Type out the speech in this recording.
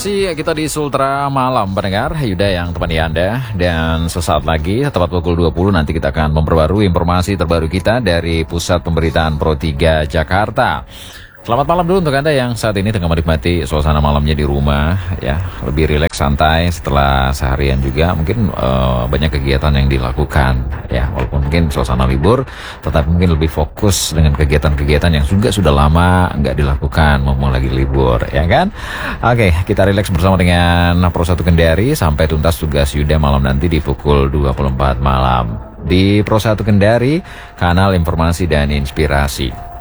Masih kita di Sultra Malam pendengar Yuda yang temani Anda. Dan sesaat lagi tepat pukul 20 nanti kita akan memperbarui informasi terbaru kita dari Pusat Pemberitaan Pro 3 Jakarta. Selamat malam dulu untuk Anda yang saat ini tengah menikmati suasana malamnya di rumah, ya, lebih rileks santai setelah seharian juga mungkin banyak kegiatan yang dilakukan, ya, walaupun mungkin suasana libur, tetapi mungkin lebih fokus dengan kegiatan-kegiatan yang juga sudah lama nggak dilakukan, ngomong lagi libur, ya kan? Oke, kita rileks bersama dengan Pro 1 Kendari sampai tuntas tugas Yuda malam nanti di pukul 24 malam di Pro 1 Kendari, kanal informasi dan inspirasi.